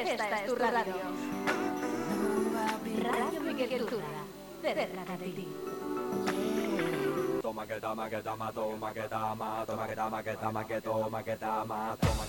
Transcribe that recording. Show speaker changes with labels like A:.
A: Esta es tu radio. Radio Migueltura, cerca de ti.
B: Toma que dama, toma que dama, toma que dama, que dama, que toma que dama, toma.